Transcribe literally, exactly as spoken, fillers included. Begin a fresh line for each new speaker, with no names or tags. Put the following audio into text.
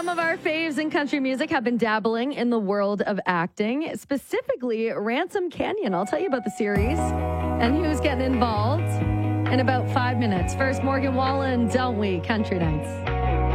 some of our faves in country music have been dabbling in the world of acting, specifically Ransom Canyon. I'll tell you about the series and who's getting involved in about five minutes. First, Morgan Wallen, Don't We? Country Nights.